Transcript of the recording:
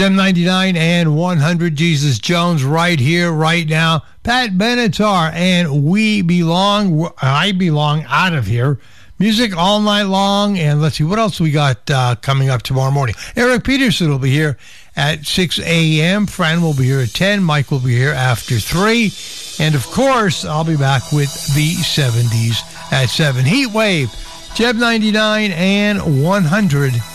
Gem 99 and 100, Jesus Jones, right here, right now. Pat Benatar and We Belong, I Belong, Out of Here. Music all night long. And let's see, what else we got coming up tomorrow morning? Eric Peterson will be here at 6 a.m. Fran will be here at 10. Mike will be here after 3. And, of course, I'll be back with the 70s at 7. Heat Wave, Gem 99 and 100.